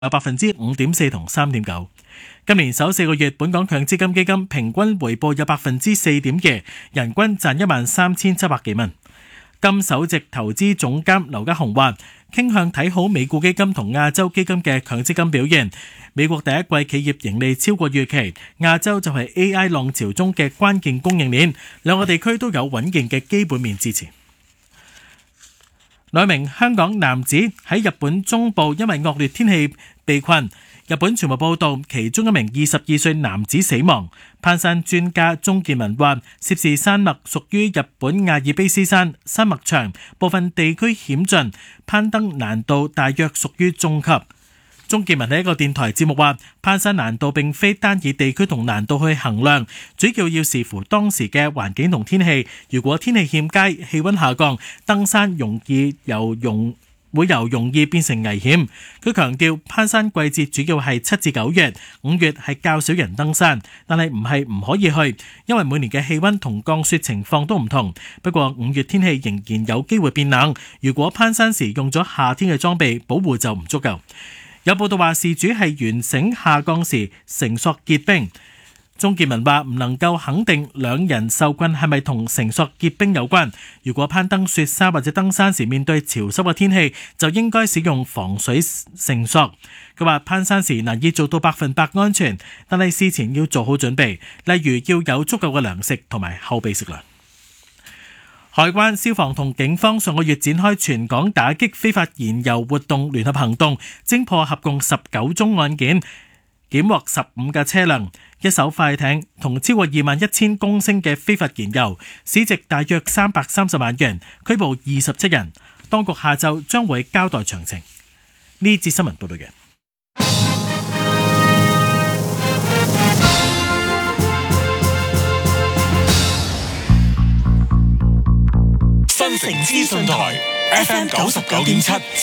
有 5.4% 同 3.9%。今年首4個月，本港強積金基金平均回報有 4.2%， 人均賺13,700幾蚊。金首席投資總監劉家雄話，傾向睇好美股基金同亞洲基金嘅強積金表現。美國第一季企業盈利超過預期，亞洲就係 AI 浪潮中嘅關鍵供應鏈，兩個地區都有穩健嘅基本面支持。兩名香港男子喺日本中部因為惡劣天氣被困，日本傳媒報道，其中一名22歲男子死亡。攀山專家鍾建文話，涉事山脈屬於日本亞爾卑斯山，山脈長，部分地區險峻，攀登難度大約屬於中級。鍾建文喺一個電台節目話，攀山難度並非單以地區同難度去衡量，主要視乎當時嘅環境同天氣。如果天氣欠佳，氣溫下降，登山會由容易變成危險。佢強調，攀山季節主要係7至9月，5月係較少人登山，但係唔係唔可以去，因為每年嘅氣溫同降雪情況都唔同。不過5月天氣仍然有機會變冷，如果攀山時用咗夏天嘅裝備，保護就唔足夠。有報道話，事主係懸繩下降時繩索結冰。鍾建文話，唔能夠肯定兩人受困係咪同繩索結冰有關。如果攀登雪山或者登山時面對潮濕嘅天氣，就應該使用防水繩索。佢話，攀山時難以做到100%安全，但係事前要做好準備，例如要有足夠嘅糧食同埋後備食糧。海關、消防同警方上個月展開全港打擊非法燃油活動聯合行動，偵破合共19宗案件，檢獲15架車輛、1艘快艇同超過21,000公升嘅非法燃油，市值大約330萬元，拘捕27人。當局下晝將會交代詳情。呢節新聞報道嘅。 新城資訊台 FM 99.7。